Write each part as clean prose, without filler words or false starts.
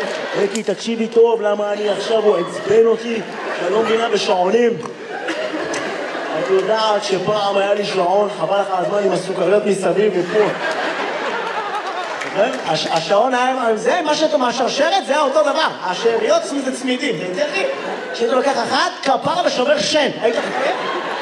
ריקי, תקשיבי טוב, למה אני עכשיו הוא עצבן אותי, שאני לא מבינה בשעונים. את יודעת שפעם היה לי שעון, חבל לך הזמן עם הסוכריות מסביב ופה. השעון היה, זה מה שאתה מהשרשרת, זה היה אותו דבר. השאריות זה צמידים, זה יותר לי. כשאתה לוקח אחת, כפרה ושובר שן. היית חכה?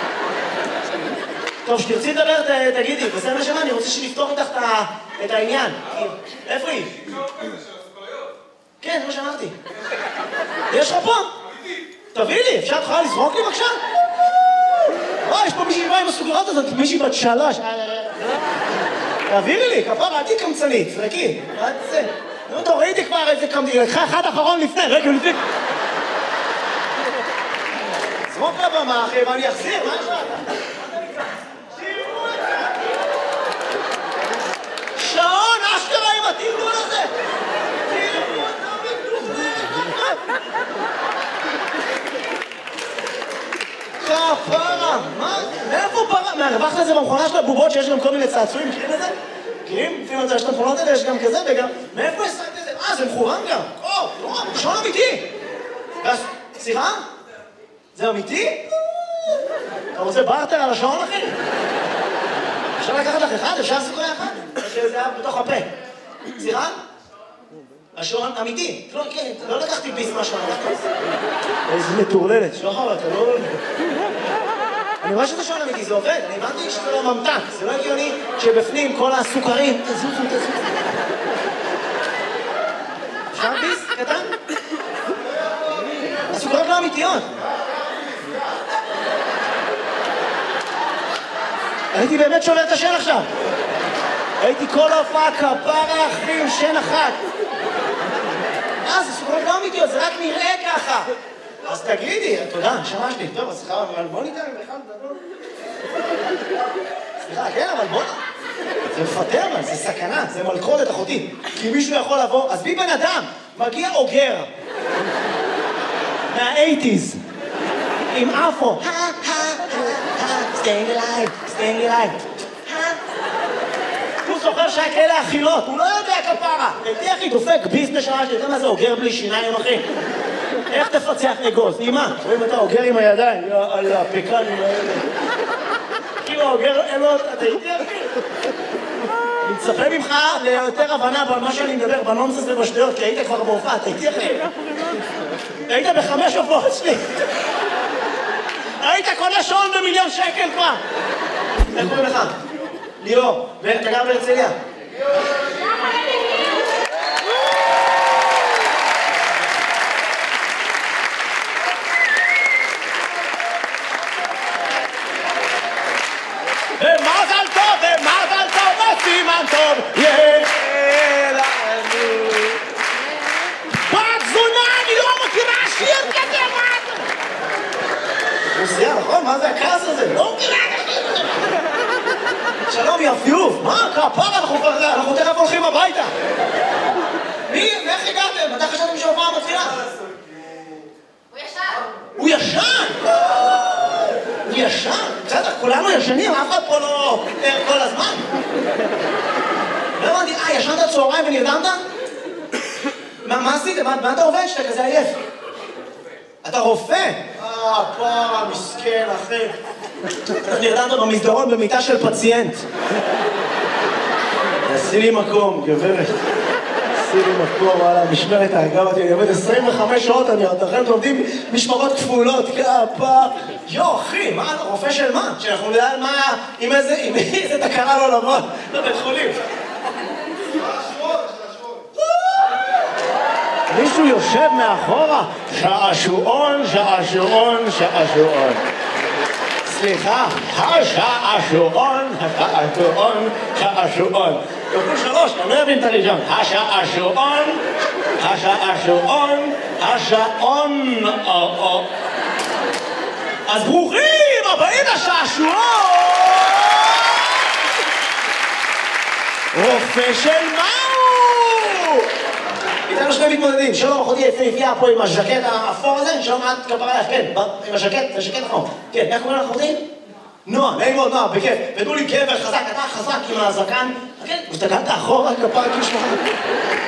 טוב, שתרצי לדבר, תגידי. בסדר נשמה, אני רוצה שנפתור איתך את העניין. איפה היא? כן, זה מה שאמרתי. יש לך פה? תביא לי, אפשר תוכל לזרוק לי בבקשה? יש פה מישהי באה עם הסוכריות הזאת, מישהי בת 3. תעבירי לי, כפרה, אל תהי קמצנית, זרקי. נו, תורידי כבר איזה קמצנית, לקחה אחד אחרון לפני, רגע לפני. זרוק לבמה, אחי, ואני אחזיר, מה יש לך? שעון, אשכרה עם התרגול הזה! תראו אותם בטוחה! כפרה, מה? מאיפה פרה? מהרווחת לזה במכונה של הבובות שיש גם כל מיני צעצועים, מכירים את זה? מכירים? לפעמים יש את המכונות האלה, יש גם כזה וגם... מאיפה השחקת את זה? זה מכוון גם! שעון אמיתי! סליחה? זה אמיתי? אתה רוצה בארטר על השעון, אחי? אפשר לקחת לך אחד? אפשר סוכריה אחת? שזה היה בתוך הפה. סליחה? השעון אמיתי. לא לקחתי ביס מהשעון. איזה מטורללת. שלוחר, אתה לא... אני רואה שזה שעון אמיתי, זה עובד. אני הבנתי שזה לא ממתק. זה לא הגיוני שבפנים כל הסוכרים... תזוזו. אפשר ביס? קטן? הסוכריות לא אמיתיות. הייתי באמת שובר את השן עכשיו. הייתי כל ההופעה כפרה אחים, שן אחת. זה סוכריות לא אמיתיות, זה רק נראה ככה. אז תגידי, תודה, נשמה שלי. טוב, אז סליחה, אבל בוא ניתן בכלל לדבר. סליחה, כן, אבל בוא... זה מפטר, אבל זה סכנה, זה מלכודת אחותי. כי מישהו יכול לבוא, אז בי בן אדם, מגיע אוגר. מה-80s. עם אפו. staying alive. הוא זוכר שהיה כאלה אכילות, הוא לא יודע כפרה. הייתי אחי דופק ביזנס שעה שאתה יודע מה זה אוגר בלי שיניים, אחי? איך תפצח אגוז? אמא, רואים אתה אוגר עם הידיים, על הפקנים האלה. כאילו אוגר אלות, אתה הייתי אחי? אני מצפה ממך ליותר הבנה במה שאני מדבר, בנונסס ובשטויות, כי היית כבר בהופעה, אתה הייתי אחי? היית ב5 הופעות שלי. היית קונה שעון ב1,000,000 שקל כבר. איך קוראים לך? ליאור. ואתה גר בהרצליה? ומזל טוב, וסימן טוב, יהיה לנו. בת זונה, אני לא מכירה שיר כזה, מה? רוסיה, נכון? מה זה הכעס הזה? לא מכירה כזה. שלום, יפיוף. מה? כפרה, אנחנו תכף הולכים הביתה. איך הגעתם? מתי חשבתם שההופעה מתחילה? הוא ישן! הוא ישן? בסדר, כולנו ישנים, אף אחד פה לא ער כל הזמן. לא הבנתי, ישנת צהריים ונרדמת? מה עשיתם? מה אתה עובד שאתה כזה עייף? אתה רופא? פרה, מסכן, אחי. נרדמת במסדרון במיטה של פציינט. עשי לי מקום, גברת. עשי לי מקום, וואלה, משמרת ההרגה אותי. אני עובד 25 שעות, אני עוד לכם עובדים משמרות כפולות, כפה. אחי, מה, אתה רופא של מה? שאנחנו נדע מה, עם איזה תקרה לא לבוא לבית חולים. מישהו יושב מאחורה, שעשועון. סליחה, השעשועון. כפול 3, אני לא אבין את הראשון. השעון. אז ברוכים הבאים לשעשועון! רופא של מהו? איתנו שני מתמודדים, שלום אחותי יפהפייה פה עם הז'קט האפור הזה, שלום את כפרה לך, כן, עם הז'קט, זה ז'קט נכון. כן, איך קוראים לך אחותי? נועה, נעים מאוד נועה, בכיף. ותנו לי גבר חזק, אתה חזק עם הזקן. כן, הסתכלת אחורה כפרה כאילו שמחה.